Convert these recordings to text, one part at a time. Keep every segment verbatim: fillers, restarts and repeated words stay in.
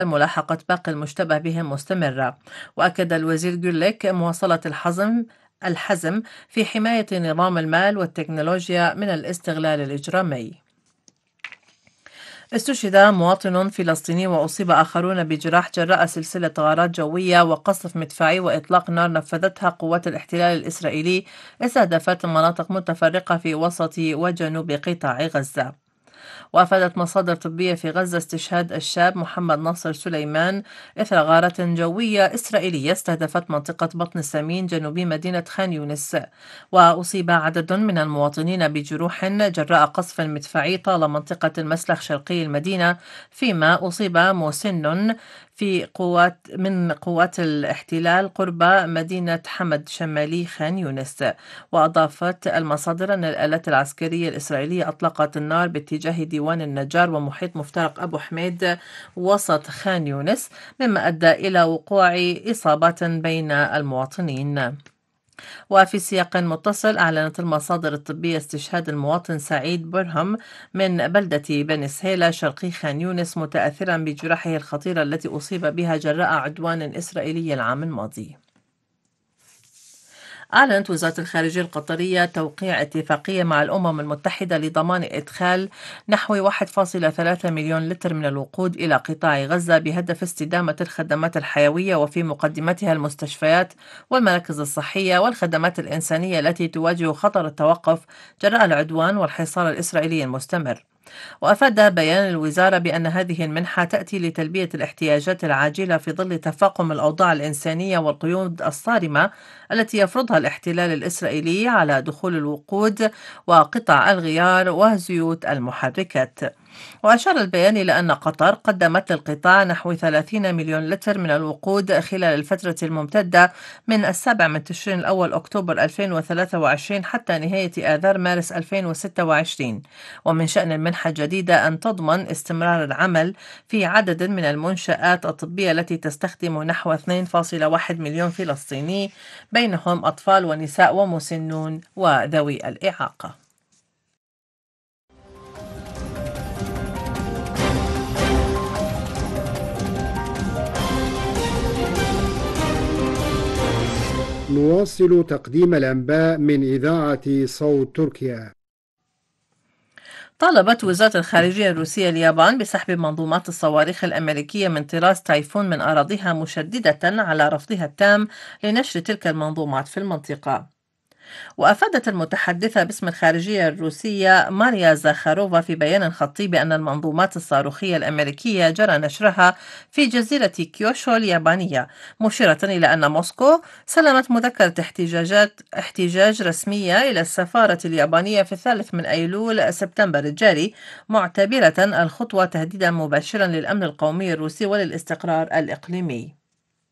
ملاحقة باقي المشتبه بهم مستمرة. وأكد الوزير جوليك مواصلة الحزم الحزم في حماية نظام المال والتكنولوجيا من الاستغلال الإجرامي. استشهد مواطن فلسطيني وأصيب آخرون بجراح جراء سلسلة غارات جوية وقصف مدفعي وإطلاق نار نفذتها قوات الاحتلال الإسرائيلي استهدفت مناطق متفرقة في وسط وجنوب قطاع غزة. وأفادت مصادر طبية في غزة استشهاد الشاب محمد ناصر سليمان إثر غارة جوية إسرائيلية استهدفت منطقة بطن سمين جنوب مدينة خان يونس. وأصيب عدد من المواطنين بجروح جراء قصف مدفعي طال منطقة المسلخ شرقي المدينة، فيما أصيب مسن في قوات من قوات الاحتلال قرب مدينة حمد شمالي خان يونس. وأضافت المصادر أن الآلات العسكرية الإسرائيلية أطلقت النار باتجاه ديوان النجار ومحيط مفترق أبو حميد وسط خان يونس، مما أدى إلى وقوع إصابات بين المواطنين. وفي سياق متصل، أعلنت المصادر الطبية استشهاد المواطن سعيد برهم من بلدة بني سهيلة شرقي خان يونس متأثرا بجراحه الخطيرة التي أصيب بها جراء عدوان إسرائيلي العام الماضي. أعلنت وزارة الخارجية القطرية توقيع اتفاقية مع الأمم المتحدة لضمان إدخال نحو واحد فاصلة ثلاثة مليون لتر من الوقود إلى قطاع غزة بهدف استدامة الخدمات الحيوية وفي مقدمتها المستشفيات والمراكز الصحية والخدمات الإنسانية التي تواجه خطر التوقف جراء العدوان والحصار الإسرائيلي المستمر. وأفاد بيان الوزارة بأن هذه المنحة تأتي لتلبية الاحتياجات العاجلة في ظل تفاقم الأوضاع الإنسانية والقيود الصارمة التي يفرضها الاحتلال الإسرائيلي على دخول الوقود وقطع الغيار والزيوت المحركات. وأشار البيان إلى أن قطر قدمت للقطاع نحو ثلاثين مليون لتر من الوقود خلال الفترة الممتدة من السابع من تشرين الأول أكتوبر ألفين وثلاثة وعشرين حتى نهاية آذار مارس ألفين وستة وعشرين. ومن شأن المنحة الجديدة أن تضمن استمرار العمل في عدد من المنشآت الطبية التي تستخدم نحو اثنين فاصلة واحد مليون فلسطيني، بينهم أطفال ونساء ومسنون وذوي الإعاقة. نواصل تقديم الأنباء من إذاعة صوت تركيا. طالبت وزارة الخارجية الروسية اليابان بسحب منظومات الصواريخ الأمريكية من طراز تايفون من أراضيها، مشددة على رفضها التام لنشر تلك المنظومات في المنطقة. وأفادت المتحدثة باسم الخارجية الروسية ماريا زاخاروفا في بيان خطي بأن المنظومات الصاروخية الأمريكية جرى نشرها في جزيرة كيوشو اليابانية، مشيرة إلى أن موسكو سلمت مذكرة احتجاجات احتجاج رسمية إلى السفارة اليابانية في الثالث من أيلول سبتمبر الجاري، معتبرة الخطوة تهديدا مباشرا للأمن القومي الروسي وللاستقرار الإقليمي.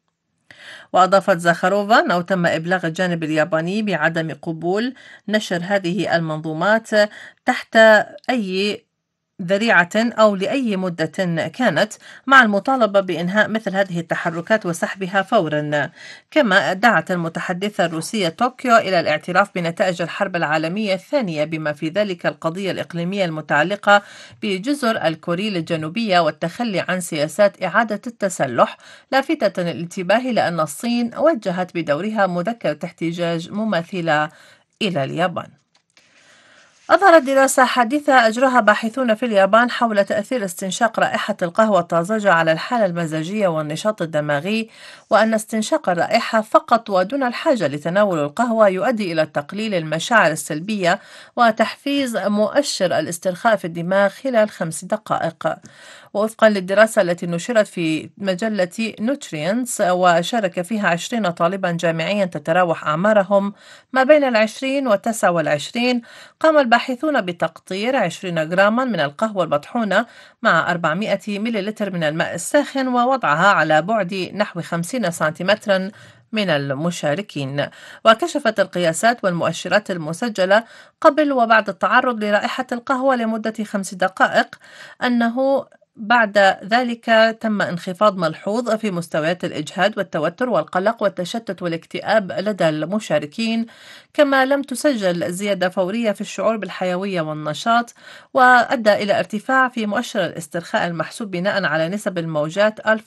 وأضافت زاخاروفا أنه تم إبلاغ الجانب الياباني بعدم قبول نشر هذه المنظومات تحت أي ذريعة أو لأي مدة كانت، مع المطالبة بإنهاء مثل هذه التحركات وسحبها فورا. كما دعت المتحدثة الروسية طوكيو إلى الاعتراف بنتائج الحرب العالمية الثانية بما في ذلك القضية الإقليمية المتعلقة بجزر الكوريل الجنوبية والتخلي عن سياسات إعادة التسلح، لافتة الانتباه لأن الصين وجهت بدورها مذكرة احتجاج مماثلة إلى اليابان. أظهرت دراسة حديثة أجراها باحثون في اليابان حول تأثير استنشاق رائحة القهوة الطازجة على الحالة المزاجية والنشاط الدماغي، وأن استنشاق الرائحة فقط ودون الحاجة لتناول القهوة يؤدي إلى تقليل المشاعر السلبية وتحفيز مؤشر الاسترخاء في الدماغ خلال خمس دقائق. ووفقا للدراسة التي نشرت في مجلة نوترينتس وشارك فيها عشرين طالبا جامعيا تتراوح أعمارهم ما بين العشرين والتسعة والعشرين، قام الباحثون بتقطير عشرين جراما من القهوة المطحونة مع أربعمائة مليلتر من الماء الساخن ووضعها على بعد نحو خمسين سنتيمترا من المشاركين. وكشفت القياسات والمؤشرات المسجلة قبل وبعد التعرض لرائحة القهوة لمدة خمس دقائق أنه بعد ذلك تم انخفاض ملحوظ في مستويات الإجهاد والتوتر والقلق والتشتت والاكتئاب لدى المشاركين، كما لم تسجل زيادة فورية في الشعور بالحيوية والنشاط، وأدى إلى ارتفاع في مؤشر الاسترخاء المحسوب بناء على نسب الموجات ألفا